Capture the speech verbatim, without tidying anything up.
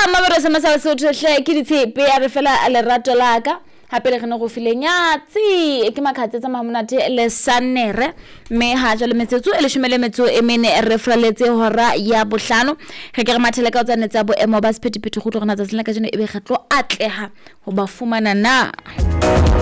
mabaro sa masala se tle ke ditshepe ya re fela a lerato la ka hape le gone go filenyatsi ke makhatsetsa mamonate le sanere me ha jalo metsetso e le shumele metso e mene re fraletse hora ya bohlano ge ke re mathele ka tsanetsa bo emo ba sephetephete go tlogona tsa sela ka jeno e be gatlo atleha go ba fumana na